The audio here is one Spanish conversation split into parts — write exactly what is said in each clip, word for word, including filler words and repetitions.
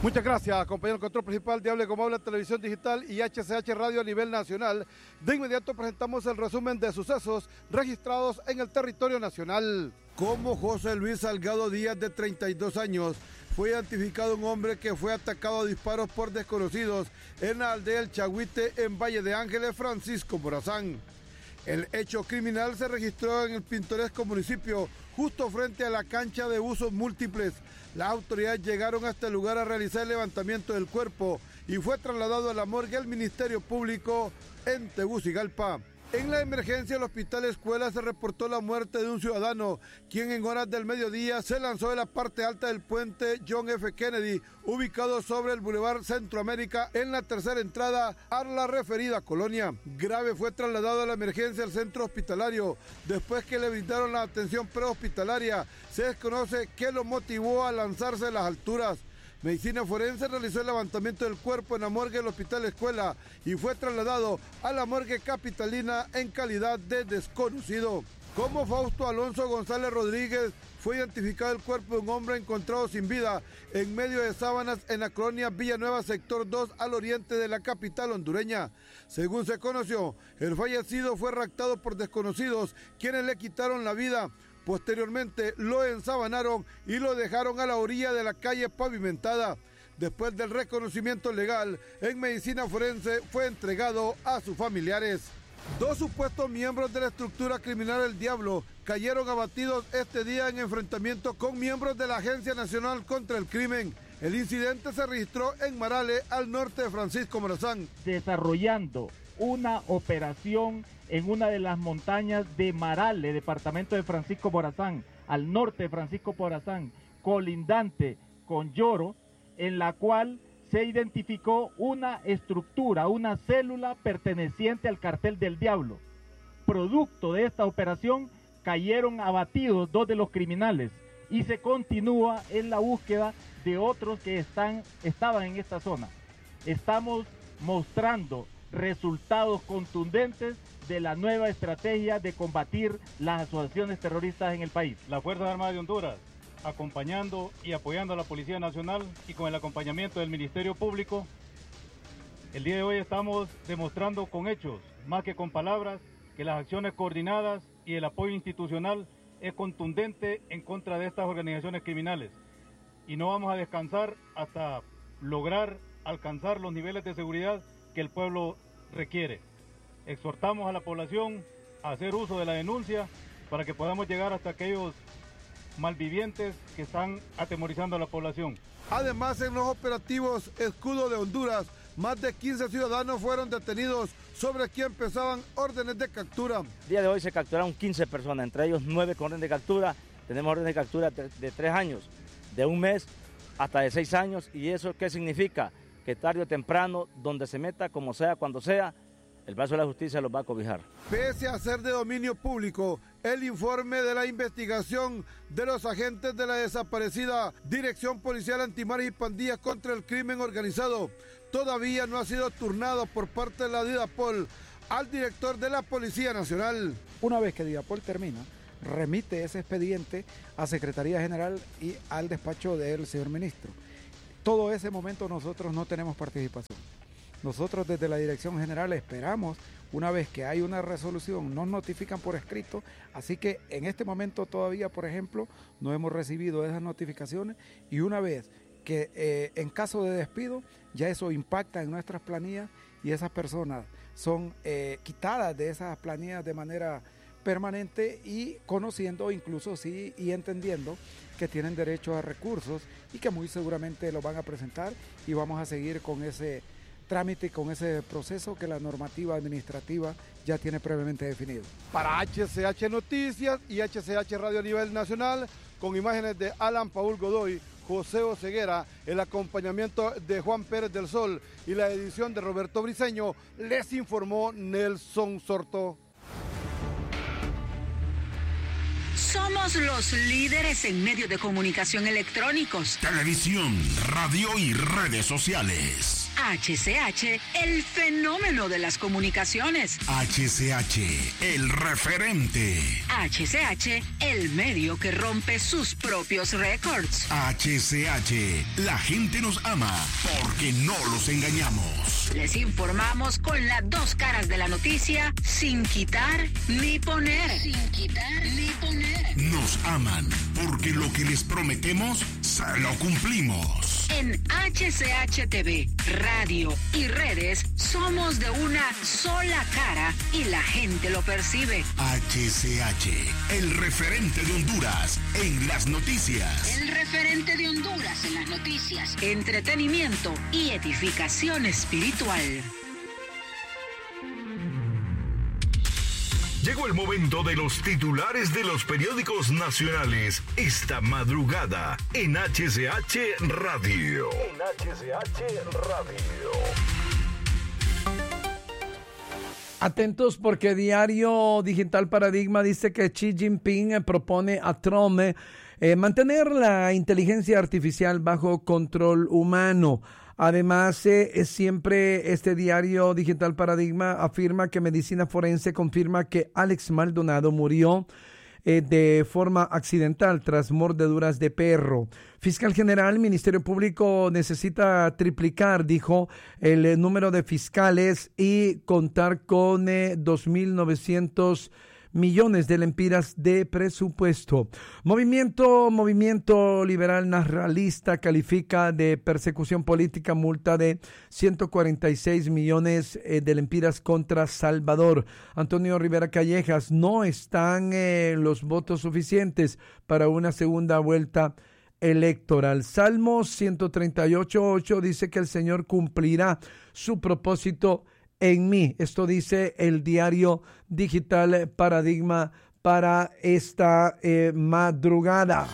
Muchas gracias, compañero. Control principal de Hable Como Habla Televisión Digital y H C H Radio a nivel nacional. De inmediato presentamos el resumen de sucesos registrados en el territorio nacional. Como José Luis Salgado Díaz, de treinta y dos años, fue identificado un hombre que fue atacado a disparos por desconocidos en la aldea El Chagüite, en Valle de Ángeles, Francisco Morazán. El hecho criminal se registró en el pintoresco municipio, justo frente a la cancha de usos múltiples. Las autoridades llegaron hasta el lugar a realizar el levantamiento del cuerpo y fue trasladado a la morgue del Ministerio Público en Tegucigalpa. En la emergencia del Hospital Escuela se reportó la muerte de un ciudadano, quien en horas del mediodía se lanzó de la parte alta del puente John F. Kennedy, ubicado sobre el Boulevard Centroamérica, en la tercera entrada a la referida colonia. Grave fue trasladado a la emergencia al centro hospitalario. Después que le brindaron la atención prehospitalaria, se desconoce qué lo motivó a lanzarse de las alturas. Medicina Forense realizó el levantamiento del cuerpo en la morgue del Hospital Escuela y fue trasladado a la morgue capitalina en calidad de desconocido. Como Fausto Alonso González Rodríguez, fue identificado el cuerpo de un hombre encontrado sin vida en medio de sábanas en la colonia Villanueva, sector dos, al oriente de la capital hondureña. Según se conoció, el fallecido fue raptado por desconocidos, quienes le quitaron la vida. Posteriormente lo ensabanaron y lo dejaron a la orilla de la calle pavimentada. Después del reconocimiento legal en medicina forense, fue entregado a sus familiares. Dos supuestos miembros de la estructura criminal El Diablo cayeron abatidos este día en enfrentamiento con miembros de la Agencia Nacional contra el Crimen. El incidente se registró en Marale, al norte de Francisco Morazán. Desarrollando una operación en una de las montañas de Marale, departamento de Francisco Morazán, al norte de Francisco Morazán, colindante con Lloro, en la cual se identificó una estructura, una célula perteneciente al cartel del Diablo. Producto de esta operación cayeron abatidos dos de los criminales y se continúa en la búsqueda de otros que están, estaban en esta zona. Estamos mostrando resultados contundentes de la nueva estrategia de combatir las asociaciones terroristas en el país. Las Fuerzas Armadas de Honduras, acompañando y apoyando a la Policía Nacional y con el acompañamiento del Ministerio Público, el día de hoy estamos demostrando con hechos, más que con palabras, que las acciones coordinadas y el apoyo institucional es contundente en contra de estas organizaciones criminales. Y no vamos a descansar hasta lograr alcanzar los niveles de seguridad que el pueblo requiere. Exhortamos a la población a hacer uso de la denuncia para que podamos llegar hasta aquellos malvivientes que están atemorizando a la población. Además, en los operativos Escudo de Honduras, más de quince ciudadanos fueron detenidos, sobre quien pesaban órdenes de captura. El día de hoy se capturaron quince personas, entre ellos nueve con orden de captura. Tenemos orden de captura de, de tres años, de un mes hasta de seis años. ¿Y eso qué significa? Que tarde o temprano, donde se meta, como sea, cuando sea, el brazo de la justicia los va a cobijar. Pese a ser de dominio público, el informe de la investigación de los agentes de la desaparecida Dirección Policial Antimaras y Pandillas contra el Crimen Organizado todavía no ha sido turnado por parte de la DIDAPOL al director de la Policía Nacional. Una vez que DIDAPOL termina, remite ese expediente a Secretaría General y al despacho del señor ministro. Todo ese momento nosotros no tenemos participación. Nosotros desde la Dirección General esperamos, una vez que hay una resolución, nos notifican por escrito, así que en este momento todavía, por ejemplo, no hemos recibido esas notificaciones y una vez que eh, en caso de despido, ya eso impacta en nuestras planillas y esas personas son eh, quitadas de esas planillas de manera permanente y conociendo incluso sí y entendiendo que tienen derecho a recursos y que muy seguramente lo van a presentar y vamos a seguir con ese trámite, con ese proceso que la normativa administrativa ya tiene previamente definido. Para H C H Noticias y H C H Radio a nivel nacional, con imágenes de Alan Paul Godoy, José Oseguera, el acompañamiento de Juan Pérez del Sol y la edición de Roberto Briceño, les informó Nelson Sorto. Somos los líderes en medios de comunicación electrónicos, televisión, radio y redes sociales. H C H, el fenómeno de las comunicaciones. H C H, el referente. H C H, el medio que rompe sus propios récords. H C H, la gente nos ama porque no los engañamos. Les informamos con las dos caras de la noticia, sin quitar ni poner. Sin quitar ni poner. Nos aman porque lo que les prometemos, se lo cumplimos. En H C H T V, radio y redes, somos de una sola cara y la gente lo percibe. H C H, el referente de Honduras en las noticias. El referente de Honduras en las noticias, entretenimiento y edificación espiritual. Llegó el momento de los titulares de los periódicos nacionales esta madrugada en H C H Radio. En H C H Radio. Atentos porque Diario Digital Paradigma dice que Xi Jinping propone a Trump eh, mantener la inteligencia artificial bajo control humano. Además, eh, siempre este Diario Digital Paradigma afirma que Medicina Forense confirma que Alex Maldonado murió eh, de forma accidental tras mordeduras de perro. Fiscal General, Ministerio Público necesita triplicar, dijo, el eh, número de fiscales y contar con eh, dos mil novecientos millones de lempiras de presupuesto. Movimiento, Movimiento Liberal Nacionalista califica de persecución política multa de ciento cuarenta y seis millones eh, de lempiras contra Salvador. Antonio Rivera Callejas, no están eh, los votos suficientes para una segunda vuelta electoral. Salmos ciento treinta y ocho, ocho dice que el Señor cumplirá su propósito en mí. Esto dice el Diario Digital Paradigma para esta eh, madrugada.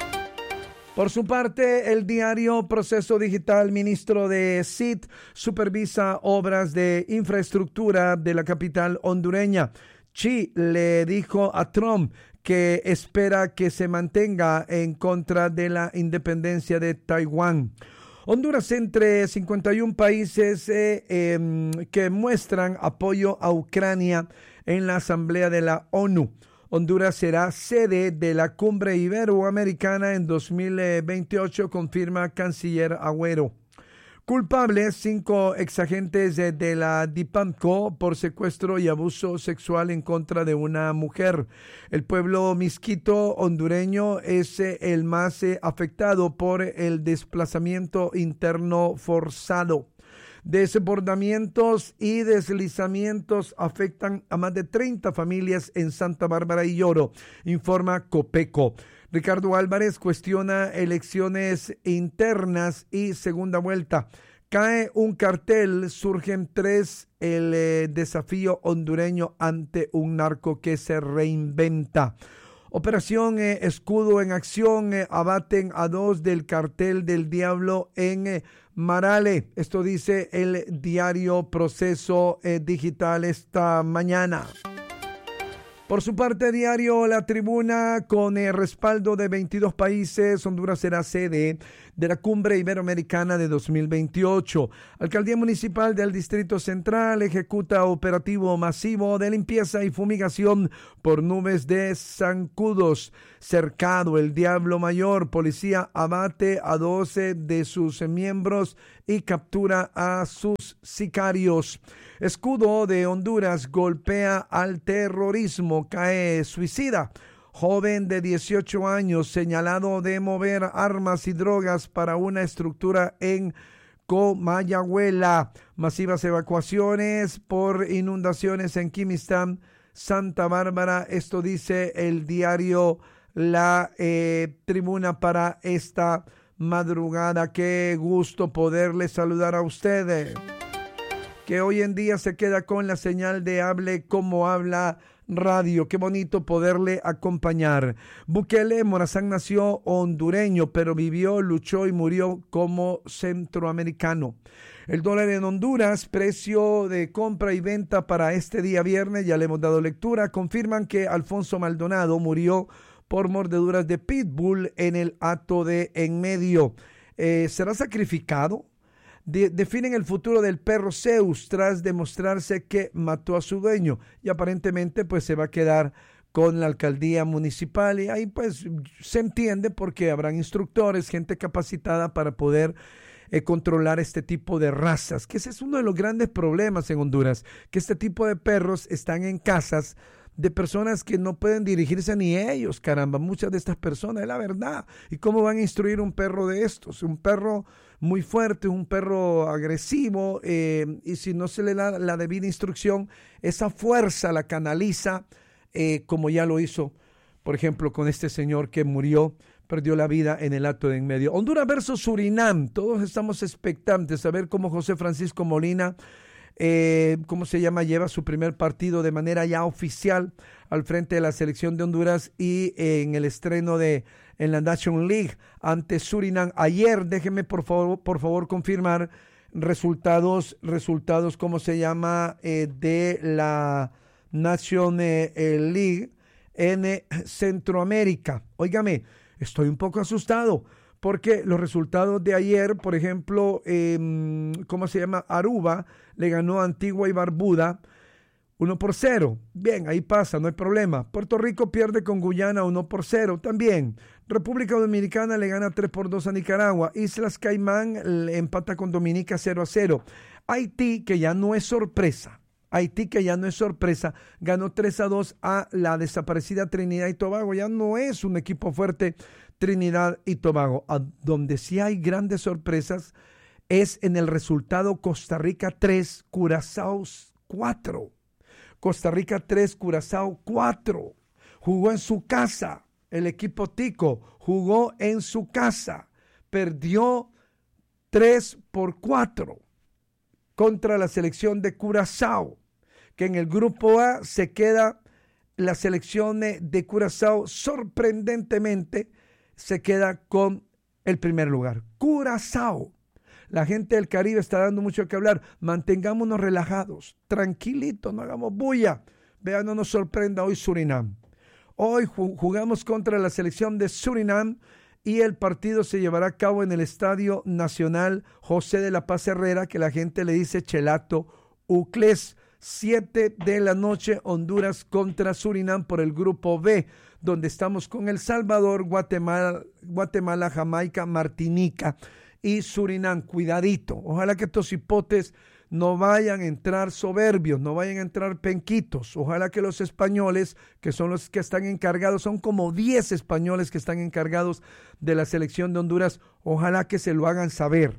Por su parte, el diario Proceso Digital, ministro de S I T, supervisa obras de infraestructura de la capital hondureña. Xi le dijo a Trump que espera que se mantenga en contra de la independencia de Taiwán. Honduras entre cincuenta y un países eh, eh, que muestran apoyo a Ucrania en la Asamblea de la ONU. Honduras será sede de la Cumbre Iberoamericana en dos mil veintiocho, confirma Canciller Agüero. Culpables, cinco exagentes de, de la DIPAMCO por secuestro y abuso sexual en contra de una mujer. El pueblo misquito hondureño es eh, el más eh, afectado por el desplazamiento interno forzado. Desbordamientos y deslizamientos afectan a más de treinta familias en Santa Bárbara y Lloro, informa Copeco. Ricardo Álvarez cuestiona elecciones internas y segunda vuelta. Cae un cartel, surgen tres, el eh, desafío hondureño ante un narco que se reinventa. Operación eh, Escudo en acción, eh, abaten a dos del cartel del diablo en eh, Marale. Esto dice el diario Proceso eh, Digital esta mañana. Por su parte, diario La Tribuna, con el respaldo de veintidós países, Honduras será sede de la Cumbre Iberoamericana de dos mil veintiocho. Alcaldía Municipal del Distrito Central ejecuta operativo masivo de limpieza y fumigación por nubes de zancudos. Cercado el Diablo Mayor, policía abate a doce de sus miembros y captura a sus sicarios. Escudo de Honduras golpea al terrorismo, cae suicida. Joven de dieciocho años señalado de mover armas y drogas para una estructura en Comayagüela. Masivas evacuaciones por inundaciones en Quimistán, Santa Bárbara. Esto dice el diario La eh, Tribuna para esta madrugada. Qué gusto poderles saludar a ustedes, que hoy en día se queda con la señal de Hable Como Habla Radio. Qué bonito poderle acompañar. Bukele Morazán nació hondureño, pero vivió, luchó y murió como centroamericano. El dólar en Honduras, precio de compra y venta para este día viernes, ya le hemos dado lectura, confirman que Alfonso Maldonado murió por mordeduras de pitbull en el acto de en medio. Eh, ¿Será sacrificado? de, definen el futuro del perro Zeus tras demostrarse que mató a su dueño y aparentemente pues se va a quedar con la alcaldía municipal y ahí pues se entiende porque habrán instructores, gente capacitada para poder eh, controlar este tipo de razas, que ese es uno de los grandes problemas en Honduras, que este tipo de perros están en casas de personas que no pueden dirigirse ni ellos, caramba, muchas de estas personas, es la verdad. ¿Y cómo van a instruir un perro de estos? Un perro muy fuerte, un perro agresivo, eh, y si no se le da la debida instrucción, esa fuerza la canaliza, eh, como ya lo hizo, por ejemplo, con este señor que murió, perdió la vida en el acto de en medio. Honduras versus Surinam, todos estamos expectantes a ver cómo José Francisco Molina, Eh, ¿cómo se llama? Lleva su primer partido de manera ya oficial al frente de la selección de Honduras y eh, en el estreno de en la Nation League ante Surinam. Ayer, déjenme por favor, por favor confirmar resultados, resultados, ¿cómo se llama? Eh, de la Nation eh, League en eh, Centroamérica. Óigame, estoy un poco asustado. Porque los resultados de ayer, por ejemplo, eh, ¿cómo se llama? Aruba le ganó a Antigua y Barbuda uno por cero. Bien, ahí pasa, no hay problema. Puerto Rico pierde con Guyana uno por cero también. República Dominicana le gana tres por dos a Nicaragua. Islas Caimán le empata con Dominica cero a cero. Haití, que ya no es sorpresa. Haití, que ya no es sorpresa, ganó tres a dos a la desaparecida Trinidad y Tobago. Ya no es un equipo fuerte Trinidad y Tobago. A donde sí hay grandes sorpresas es en el resultado Costa Rica tres, Curazao cuatro. Costa Rica tres, Curazao cuatro. Jugó en su casa. El equipo tico jugó en su casa. Perdió tres por cuatro contra la selección de Curazao, que en el grupo A se queda la selección de Curazao sorprendentemente se queda con el primer lugar. Curazao. La gente del Caribe está dando mucho que hablar. Mantengámonos relajados, tranquilitos, no hagamos bulla. Vean, no nos sorprenda hoy Surinam. Hoy jugamos contra la selección de Surinam y el partido se llevará a cabo en el Estadio Nacional José de la Paz Herrera, que la gente le dice Chelato Uclés. siete de la noche, Honduras contra Surinam por el grupo B, donde estamos con El Salvador, Guatemala, Guatemala, Jamaica, Martinica y Surinam. Cuidadito, ojalá que estos hipotes no vayan a entrar soberbios, no vayan a entrar penquitos. Ojalá que los españoles, que son los que están encargados, son como diez españoles que están encargados de la selección de Honduras, ojalá que se lo hagan saber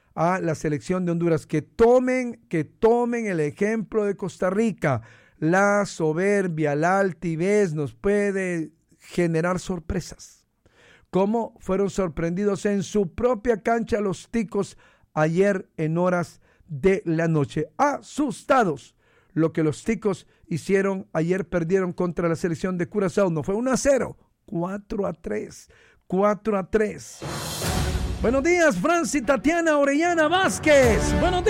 a la selección de Honduras, que tomen, que tomen el ejemplo de Costa Rica. La soberbia, la altivez nos puede generar sorpresas. Como fueron sorprendidos en su propia cancha los ticos ayer en horas de la noche. Asustados. Lo que los ticos hicieron ayer, perdieron contra la selección de Curazao. No fue uno a cero, cuatro a tres. cuatro a tres. Buenos días, Franci Tatiana Orellana Vázquez. Buenos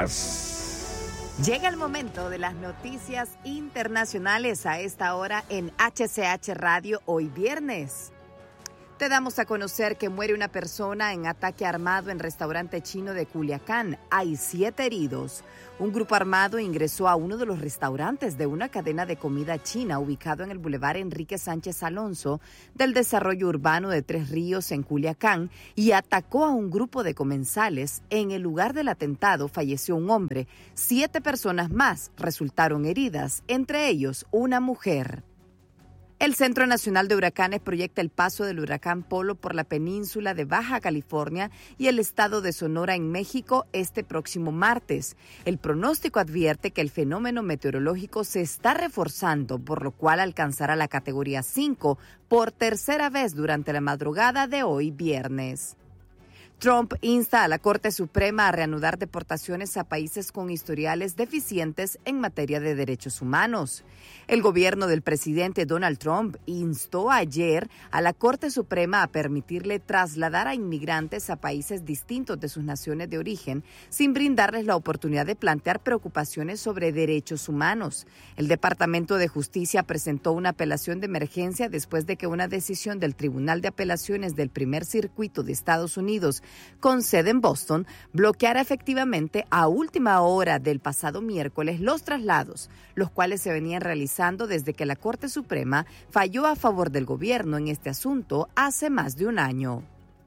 días. Llega el momento de las noticias internacionales a esta hora en H C H Radio hoy viernes. Te damos a conocer que muere una persona en ataque armado en restaurante chino de Culiacán. Hay siete heridos. Un grupo armado ingresó a uno de los restaurantes de una cadena de comida china ubicado en el Boulevard Enrique Sánchez Alonso del desarrollo urbano de Tres Ríos en Culiacán y atacó a un grupo de comensales. En el lugar del atentado falleció un hombre. Siete personas más resultaron heridas, entre ellos una mujer. El Centro Nacional de Huracanes proyecta el paso del huracán Polo por la península de Baja California y el estado de Sonora en México este próximo martes. El pronóstico advierte que el fenómeno meteorológico se está reforzando, por lo cual alcanzará la categoría cinco por tercera vez durante la madrugada de hoy viernes. Trump insta a la Corte Suprema a reanudar deportaciones a países con historiales deficientes en materia de derechos humanos. El gobierno del presidente Donald Trump instó ayer a la Corte Suprema a permitirle trasladar a inmigrantes a países distintos de sus naciones de origen sin brindarles la oportunidad de plantear preocupaciones sobre derechos humanos. El Departamento de Justicia presentó una apelación de emergencia después de que una decisión del Tribunal de Apelaciones del Primer Circuito de Estados Unidos con sede en Boston, bloqueara efectivamente a última hora del pasado miércoles los traslados, los cuales se venían realizando desde que la Corte Suprema falló a favor del gobierno en este asunto hace más de un año.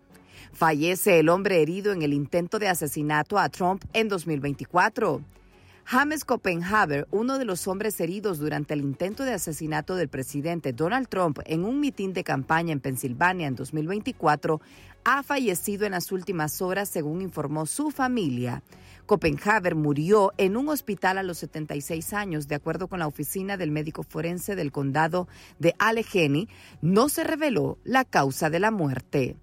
Fallece el hombre herido en el intento de asesinato a Trump en dos mil veinticuatro. James Copenhaver, uno de los hombres heridos durante el intento de asesinato del presidente Donald Trump en un mitin de campaña en Pensilvania en dos mil veinticuatro, ha fallecido en las últimas horas, según informó su familia. Copenhaver murió en un hospital a los setenta y seis años, de acuerdo con la oficina del médico forense del condado de Allegheny. No se reveló la causa de la muerte.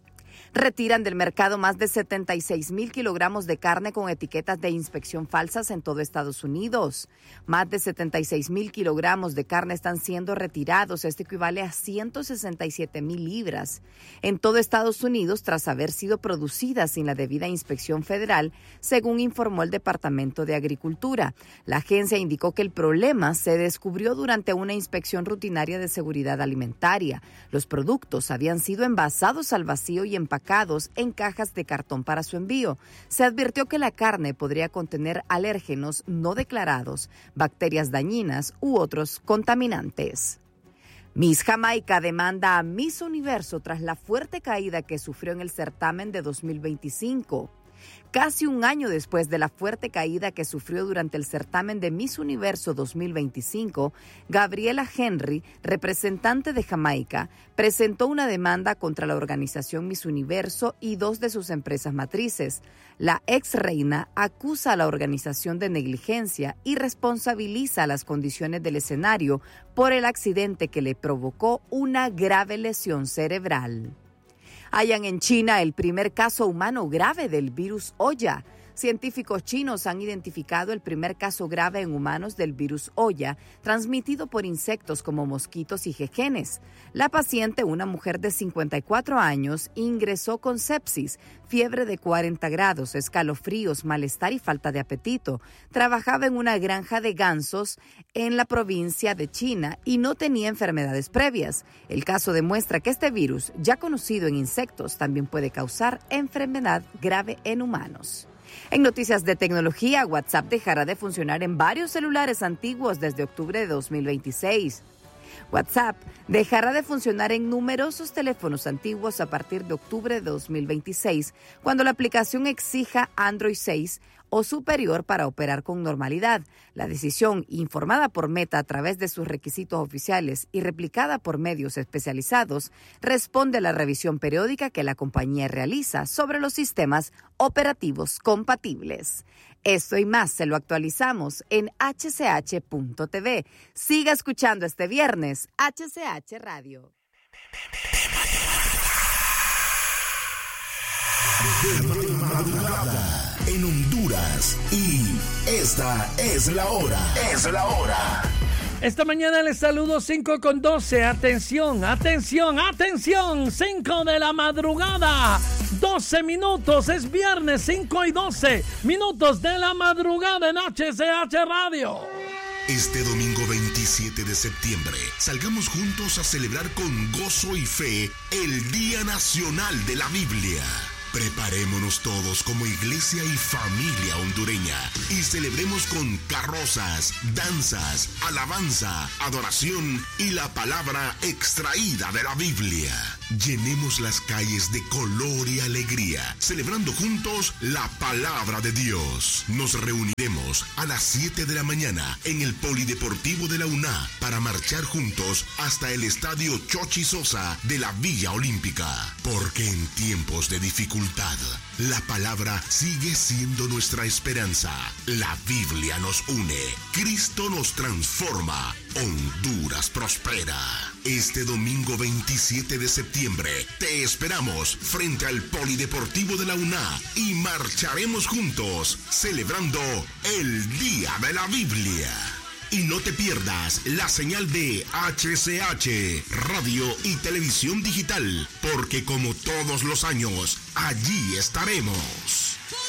Retiran del mercado más de setenta y seis mil kilogramos de carne con etiquetas de inspección falsas en todo Estados Unidos. Más de setenta y seis mil kilogramos de carne están siendo retirados. Esto equivale a ciento sesenta y siete mil libras en todo Estados Unidos tras haber sido producidas sin la debida inspección federal, según informó el Departamento de Agricultura. La agencia indicó que el problema se descubrió durante una inspección rutinaria de seguridad alimentaria. Los productos habían sido envasados al vacío y empacados en cajas de cartón para su envío. Se advirtió que la carne podría contener alérgenos no declarados, bacterias dañinas u otros contaminantes. Miss Jamaica demanda a Miss Universo tras la fuerte caída que sufrió en el certamen de dos mil veinticinco. Casi un año después de la fuerte caída que sufrió durante el certamen de Miss Universo dos mil veinticinco, Gabriela Henry, representante de Jamaica, presentó una demanda contra la organización Miss Universo y dos de sus empresas matrices. La ex reina acusa a la organización de negligencia y responsabiliza las condiciones del escenario por el accidente que le provocó una grave lesión cerebral. Hallan en China el primer caso humano grave del virus Oya. Científicos chinos han identificado el primer caso grave en humanos del virus Oya, transmitido por insectos como mosquitos y jejenes. La paciente, una mujer de cincuenta y cuatro años, ingresó con sepsis, fiebre de cuarenta grados, escalofríos, malestar y falta de apetito. Trabajaba en una granja de gansos en la provincia de China y no tenía enfermedades previas. El caso demuestra que este virus, ya conocido en insectos, también puede causar enfermedad grave en humanos. En noticias de tecnología, WhatsApp dejará de funcionar en varios celulares antiguos desde octubre de dos mil veintiséis. WhatsApp dejará de funcionar en numerosos teléfonos antiguos a partir de octubre de dos mil veintiséis, cuando la aplicación exija Android seis o superior para operar con normalidad. La decisión, informada por Meta a través de sus requisitos oficiales y replicada por medios especializados, responde a la revisión periódica que la compañía realiza sobre los sistemas operativos compatibles. Esto y más se lo actualizamos en H C H punto T V. Siga escuchando este viernes H C H Radio. De madrugada en Honduras, y esta es la hora. Es la hora. Esta mañana les saludo cinco con doce. Atención, atención, atención. cinco de la madrugada. doce minutos. Es viernes, cinco y doce minutos de la madrugada en H C H Radio. Este domingo veintisiete de septiembre, salgamos juntos a celebrar con gozo y fe el Día Nacional de la Biblia. Preparémonos todos como iglesia y familia hondureña y celebremos con carrozas, danzas, alabanza, adoración y la palabra extraída de la Biblia. Llenemos las calles de color y alegría, celebrando juntos la palabra de Dios. Nos reuniremos a las siete de la mañana en el Polideportivo de la U N A para marchar juntos hasta el Estadio Chochi Sosa de la Villa Olímpica. Porque en tiempos de dificultad, la palabra sigue siendo nuestra esperanza. La Biblia nos une. Cristo nos transforma. Honduras prospera. Este domingo veintisiete de septiembre te esperamos frente al Polideportivo de la U N A y marcharemos juntos celebrando el Día de la Biblia. Y no te pierdas la señal de H C H, radio y televisión digital, porque como todos los años, allí estaremos.